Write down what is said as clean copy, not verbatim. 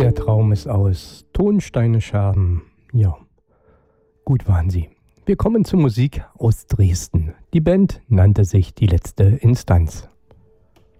Der Traum ist aus. Tonsteine Scherben. Ja, gut waren sie. Wir kommen zur Musik aus Dresden. Die Band nannte sich Die letzte Instanz.